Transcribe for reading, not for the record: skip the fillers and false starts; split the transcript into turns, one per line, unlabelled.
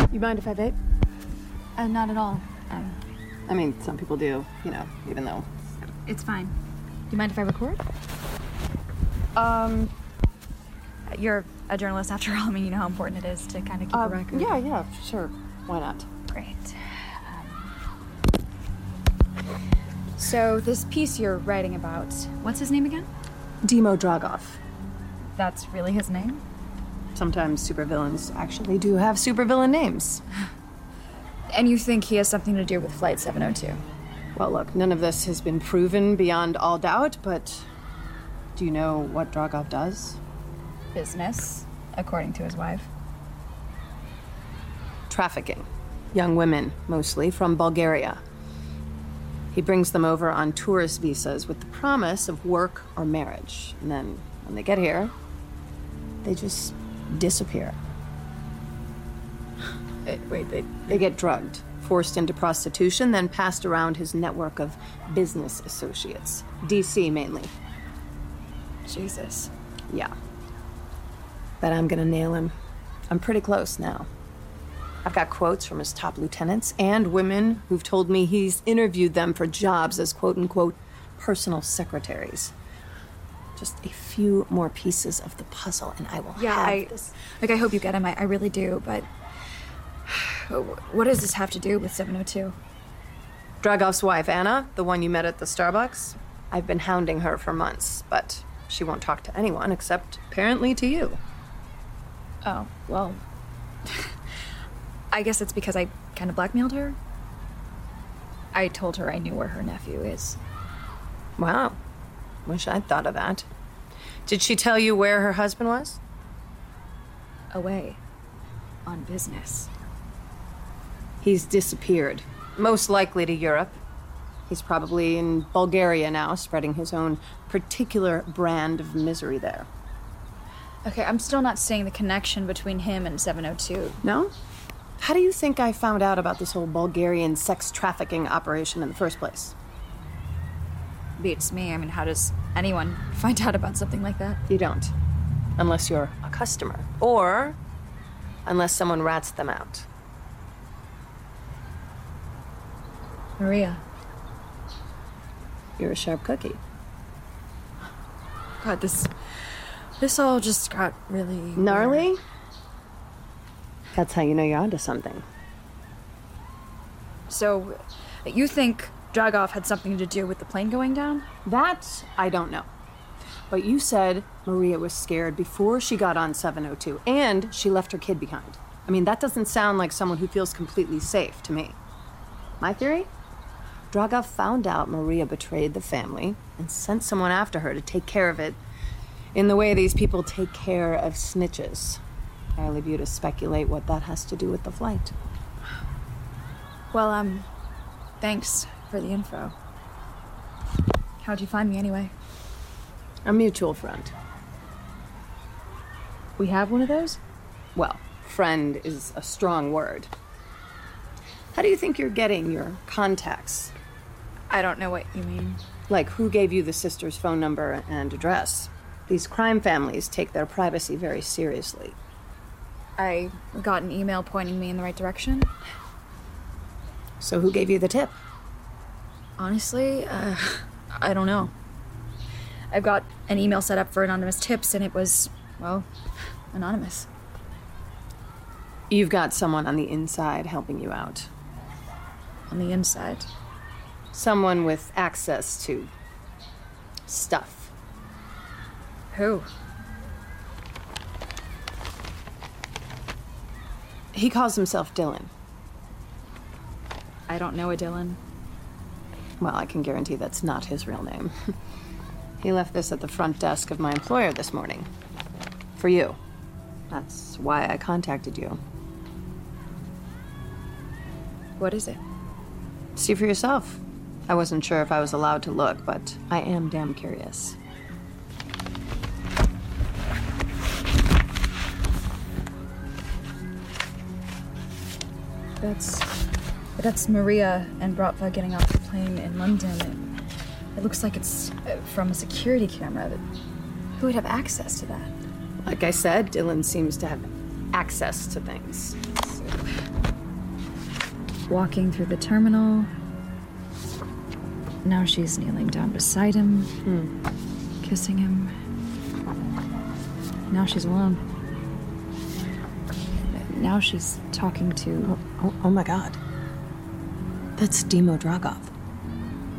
You mind if I vape?
Not at all.
I mean, some people do, you know, even though...
It's fine. Do you mind if I record? You're a journalist after all. I mean, you know how important it is to kind of keep a record.
Yeah, sure. Why not?
Great. So this piece you're writing about, what's his name again?
Dimo Dragov.
That's really his name?
Sometimes supervillains actually do have supervillain names.
And you think he has something to do with Flight 702?
Well, look, none of this has been proven beyond all doubt, but do you know what Dragov does?
Business, according to his wife.
Trafficking. Young women, mostly, from Bulgaria. He brings them over on tourist visas with the promise of work or marriage. And then, when they get here, they just disappear. They get drugged, forced into prostitution, then passed around his network of business associates. DC, mainly.
Jesus.
Yeah. But I'm gonna nail him. I'm pretty close now. I've got quotes from his top lieutenants and women who've told me he's interviewed them for jobs as quote-unquote personal secretaries. Just a few more pieces of the puzzle and I will have this.
I hope you get him. I really do, but... What does this have to do with 702?
Dragov's wife, Anna, the one you met at the Starbucks. I've been hounding her for months, but she won't talk to anyone except apparently to you.
Oh, well... I guess it's because I kind of blackmailed her. I told her I knew where her nephew is.
Wow. Wish I'd thought of that. Did she tell you where her husband was?
Away. On business.
He's disappeared. Most likely to Europe. He's probably in Bulgaria now, spreading his own particular brand of misery there.
Okay, I'm still not seeing the connection between him and 702.
No? How do you think I found out about this whole Bulgarian sex trafficking operation in the first place?
Beats me. I mean, how does anyone find out about something like that?
You don't. Unless you're a customer. Or unless someone rats them out.
Maria.
You're a sharp cookie.
God, this all just got really...
Gnarly?
Weird.
That's how you know you're onto something.
So, you think Dragov had something to do with the plane going down?
That, I don't know. But you said Maria was scared before she got on 702, and she left her kid behind. I mean, that doesn't sound like someone who feels completely safe to me. My theory? Dragov found out Maria betrayed the family and sent someone after her to take care of it in the way these people take care of snitches. I leave you to speculate what that has to do with the flight.
Well, thanks for the info. How'd you find me anyway?
A mutual friend.
We have one of those?
Well, friend is a strong word. How do you think you're getting your contacts?
I don't know what you mean.
Like, who gave you the sister's phone number and address? These crime families take their privacy very seriously.
I got an email pointing me in the right direction.
So who gave you the tip?
Honestly, I don't know. I've got an email set up for anonymous tips, and it was, well, anonymous.
You've got someone on the inside helping you out.
On the inside?
Someone with access to stuff.
Who?
He calls himself Dylan.
I don't know a Dylan.
Well, I can guarantee that's not his real name. He left this at the front desk of my employer this morning. For you. That's why I contacted you.
What is it?
See for yourself. I wasn't sure if I was allowed to look, but I am damn curious.
That's Maria and Bratva getting off the plane in London. It looks like it's from a security camera. Who would have access to that?
Like I said, Dylan seems to have access to things.
Walking through the terminal. Now she's kneeling down beside him, kissing him. Now she's alone. Now she's talking to...
Oh my God. That's Dimo Dragov.